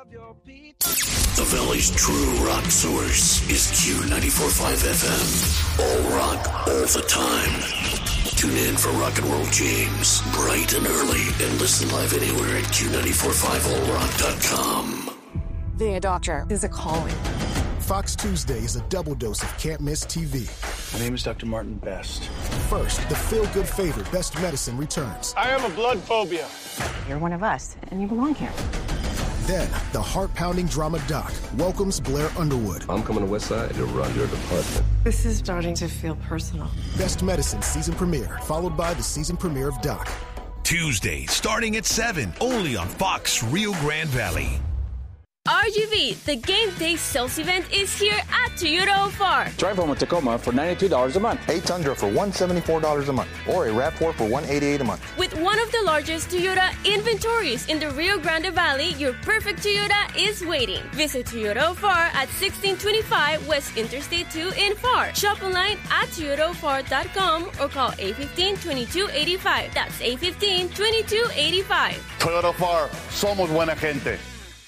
The Valley's true rock source is Q94.5 FM. All rock, all the time. Tune in for Rock and Roll James, bright and early, and listen live anywhere at Q945allrock.com. Being a doctor is a calling. Fox Tuesday is a double dose of can't miss TV. My name is Dr. Martin Best. First, the feel-good favorite, Best Medicine, returns. I have a blood phobia. You're one of us, and you belong here. Then, the heart-pounding drama doc welcomes Blair Underwood. I'm coming to Westside to run your department. This is starting to feel personal. Best Medicine season premiere, followed by the season premiere of Doc. Tuesday, starting at 7, only on Fox Rio Grande Valley. RGV, the game day sales event is here at Toyota Ofar. Drive home a Tacoma for $92 a month. A Tundra for $174 a month. Or a RAV4 for $188 a month. With one of the largest Toyota inventories in the Rio Grande Valley, your perfect Toyota is waiting. Visit Toyota Ofar at 1625 West Interstate 2 in Far. Shop online at toyotaofar.com or call 815-2285. That's 815-2285. Toyota Ofar, somos buena gente.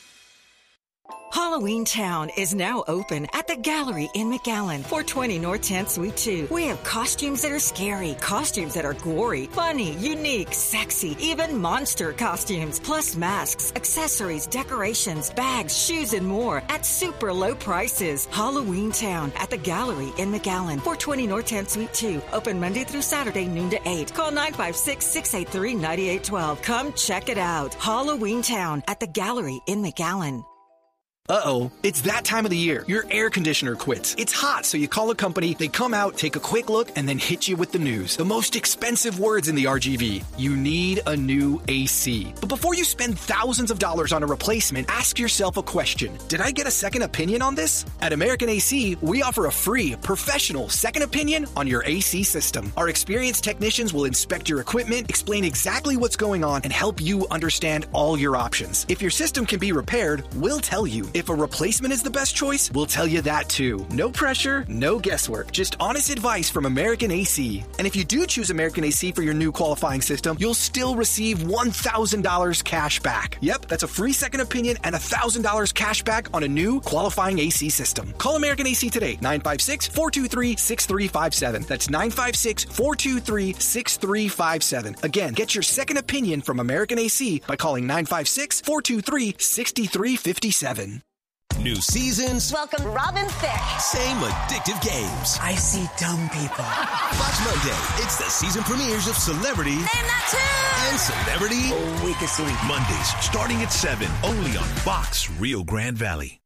Halloween Town is now open at the Gallery in McAllen, 420 North 10th Suite 2. We have costumes that are scary, costumes that are gory, funny, unique, sexy, even monster costumes, plus masks, accessories, decorations, bags, shoes, and more at super low prices. Halloween Town at the Gallery in McAllen, 420 North 10th Suite 2. Open Monday through Saturday, noon to 8. Call 956-683-9812. Come check it out. Halloween Town at the Gallery in McAllen. Uh-oh, it's that time of the year. Your air conditioner quits. It's hot, so you call a company, they come out, take a quick look, and then hit you with the news. The most expensive words in the RGV. You need a new AC. But before you spend thousands of dollars on a replacement, ask yourself a question. Did I get a second opinion on this? At American AC, we offer a free, professional second opinion on your AC system. Our experienced technicians will inspect your equipment, explain exactly what's going on, and help you understand all your options. If your system can be repaired, we'll tell you. If a replacement is the best choice, we'll tell you that too. No pressure, no guesswork, just honest advice from American AC. And if you do choose American AC for your new qualifying system, you'll still receive $1,000 cash back. Yep, that's a free second opinion and $1,000 cash back on a new qualifying AC system. Call American AC today, 956-423-6357. That's 956-423-6357. Again, get your second opinion from American AC by calling 956-423-6357. New seasons. Welcome, Robin Thicke. Same addictive games. I see dumb people. Fox Monday, it's the season premieres of Celebrity. Name that tune. And Celebrity. Oh, we can sleep. Mondays, starting at 7, only on Fox Rio Grande Valley.